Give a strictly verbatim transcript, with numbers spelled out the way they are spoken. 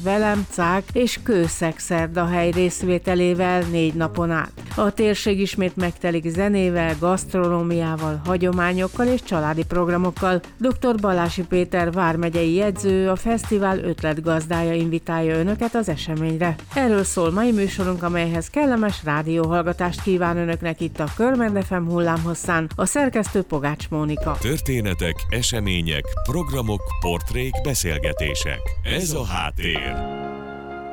Velem, Cák és Kőszeg-Szerdahely részvételével négy napon át. A térség ismét megtelik zenével, gasztronómiával, hagyományokkal és családi programokkal. dr. Balási Péter vármegyei jegyző, a fesztivál ötletgazdája invitálja önöket az eseményre. Erről szól mai műsorunk, amelyhez kellemes rádióhallgatást kíván önöknek itt a Körmend ef em hullámhosszán, a szerkesztő Pogács Mónika. Történetek, események, programok, portrék, beszélgetések. Ez a háttér.